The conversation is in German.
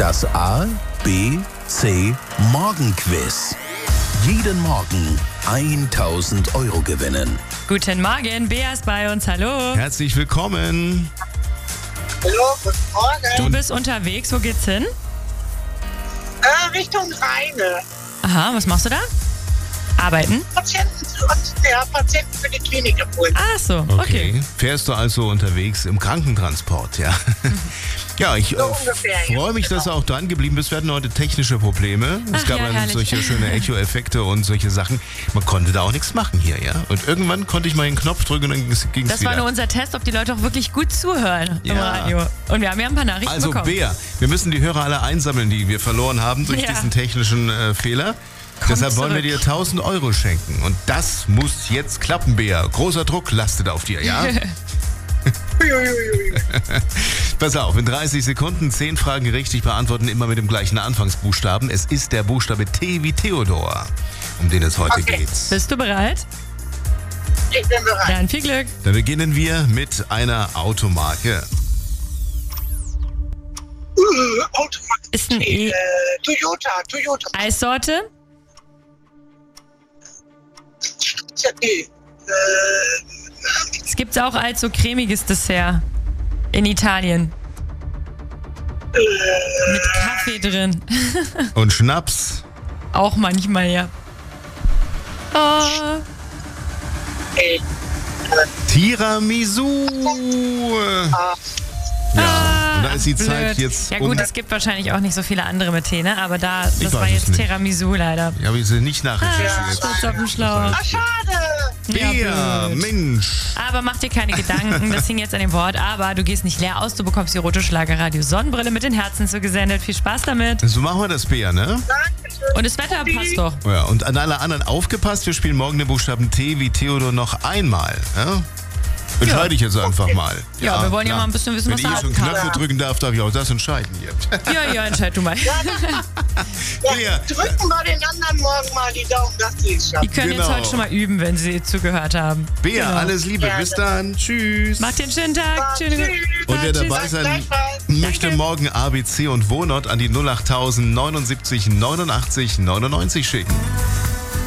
Das A, B, C Morgenquiz. Jeden Morgen 1000 Euro gewinnen. Guten Morgen, Bea ist bei uns, hallo. Herzlich willkommen. Hallo, guten Morgen. Du bist unterwegs, wo geht's hin? Richtung Rheine. Aha, was machst du da? Arbeiten? Patienten für die Klinik abholen. Ach so, okay. Fährst du also unterwegs im Krankentransport, ja? Ja, ich ungefähr, freue mich, dass du auch dran geblieben bist. Wir hatten heute technische Probleme. Es Ach gab ja, dann herrlich. solche schöne Echo-Effekte und solche Sachen. Man konnte da auch nichts machen hier, ja? Und irgendwann konnte ich mal den Knopf drücken und dann ging es Das wieder. war nur unser Test, ob die Leute auch wirklich gut zuhören im Ja. Radio. Und wir haben ja ein paar Nachrichten Also bekommen. Bea, wir müssen die Hörer alle einsammeln, die wir verloren haben durch Ja. diesen technischen Fehler. Komm Deshalb wollen wir zurück. dir 1000 Euro schenken. Und das muss jetzt klappen, Bea. Großer Druck lastet auf dir, ja? Uiuiui. Pass auf, in 30 Sekunden 10 Fragen richtig beantworten, immer mit dem gleichen Anfangsbuchstaben. Es ist der Buchstabe T wie Theodor, um den es heute Okay. geht. Bist du bereit? Ich bin bereit. Dann viel Glück. Dann beginnen wir mit einer Automarke. Automarke. Ist ein Toyota. Eissorte? Nee. Es gibt auch als so cremiges Dessert in Italien. Mit Kaffee drin. Und Schnaps. Auch manchmal, ja. Oh, Tiramisu. Ja, und da ist die Zeit blöd. jetzt Ja gut, es gibt wahrscheinlich auch nicht so viele andere mit Tee, ne? Aber das weiß war es jetzt nicht. Tiramisu leider. Ja, wir sind nicht nachrecherchiert. Sturz auf den Schlauch. Ah, schade. Bea, Ja, blöd. Mensch. Aber mach dir keine Gedanken, das hing jetzt an dem Wort. Aber du gehst nicht leer aus, du bekommst die rote Schlagerradio Sonnenbrille mit den Herzen zugesendet. Viel Spaß damit. So machen wir das, Bea, ne? Dankeschön. Und das Wetter passt doch. Ja, und an alle anderen aufgepasst, wir spielen morgen den Buchstaben T wie Theodor noch einmal. Ja? Entscheide ich jetzt einfach mal. Ja, wir wollen ja mal ein bisschen wissen, was Wenn da ich schon abkam. Knöpfe drücken darf ich auch das entscheiden hier. Ja, entscheid du mal. Ja, Bea. drücken wir den anderen morgen mal die Daumen, dass die es Die schaffen. können Genau. jetzt heute schon mal üben, wenn sie zugehört haben. Bea, Genau. alles Liebe. Gerne. Bis dann. Tschüss. Macht dir einen schönen Tag. Tschüss. Und wer Tschüss. dabei sein Gleichfalls. möchte, Danke. morgen ABC und Wohnort an die 08000 79 89 99 schicken.